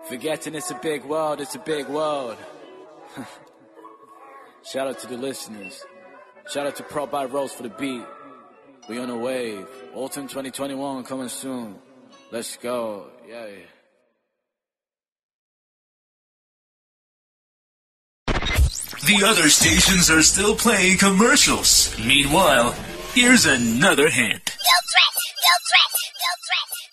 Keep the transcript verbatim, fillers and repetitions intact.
Forgetting it's a big world, it's a big world. Shout out to the listeners. Shout out to Prop by Rose for the beat. We on a wave. Autumn twenty twenty-one coming soon. Let's go. Yeah. The other stations are still playing commercials. Meanwhile, here's another hint. No threat! No threat! No threat!